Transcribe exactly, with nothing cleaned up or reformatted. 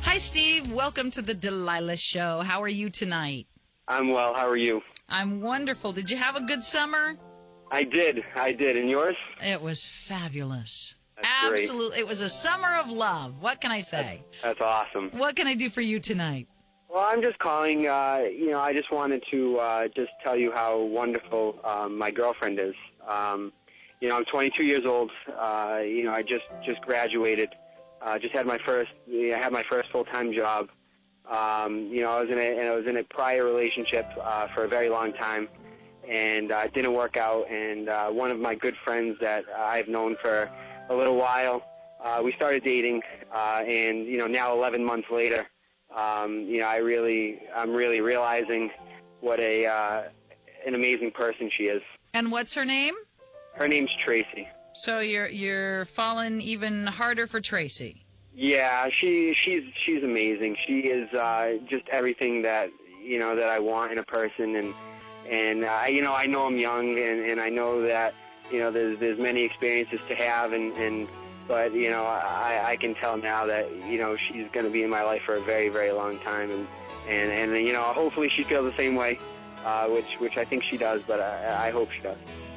Hi, Steve. Welcome to the Delilah Show. How are you tonight? I'm well. How are you? I'm wonderful. Did you have a good summer? I did. I did. And yours? It was fabulous. That's Absolutely. great. It was a summer of love. What can I say? That's, that's awesome. What can I do for you tonight? Well, I'm just calling. Uh, you know, I just wanted to uh, just tell you how wonderful um, my girlfriend is. Um, you know, I'm twenty-two years old. Uh, you know, I just just graduated. Uh, just had my first. I had my first full-time job. Um, you know, I was in a I was in a prior relationship uh, for a very long time, and uh, it didn't work out. And uh, one of my good friends that I've known for a little while, uh, we started dating, uh, and you know, now eleven months later. Um, you know, I really, I'm really realizing what a uh, an amazing person she is. And what's her name? Her name's Tracy. So you're you're falling even harder for Tracy. Yeah, she she's she's amazing. She is uh, just everything that you know that I want in a person, and and uh, you know, I know I'm young, and, and I know that you know there's there's many experiences to have, and and. But, you know, I, I can tell now that, you know, she's going to be in my life for a very, very long time. And, and, and you know, hopefully she feels the same way, uh, which, which I think she does, but I, I hope she does.